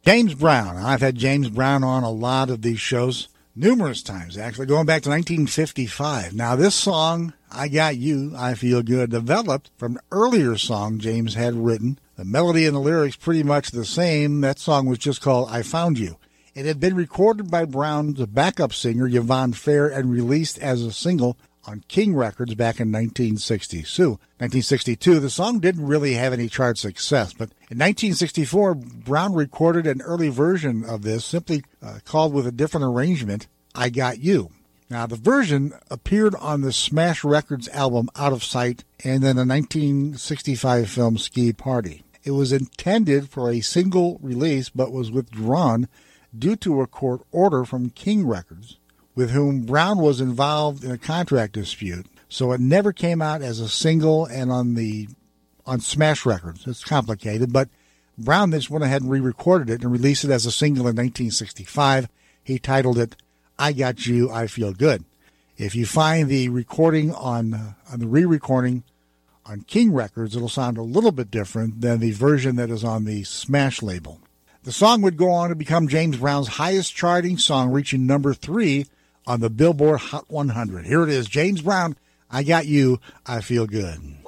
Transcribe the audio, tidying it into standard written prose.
James Brown. I've had James Brown on a lot of these shows, numerous times, actually, going back to 1955. Now, this song, I Got You, I Feel Good, developed from an earlier song James had written. The melody and the lyrics pretty much the same. That song was just called I Found You. It had been recorded by Brown's backup singer, Yvonne Fair, and released as a single on King Records back in 1962. The song didn't really have any chart success, but in 1964, Brown recorded an early version of this, simply called with a different arrangement, I Got You. Now, the version appeared on the Smash Records album Out of Sight and then the 1965 film Ski Party. It was intended for a single release but was withdrawn due to a court order from King Records, with whom Brown was involved in a contract dispute. So it never came out as a single and on Smash Records. It's complicated, but Brown just went ahead and re-recorded it and released it as a single in 1965. He titled it I Got You, I Feel Good. If you find the recording on the re-recording on King Records, it'll sound a little bit different than the version that is on the Smash label. The song would go on to become James Brown's highest charting song, reaching number 3 on the Billboard Hot 100. Here it is, James Brown, I Got You, I Feel Good.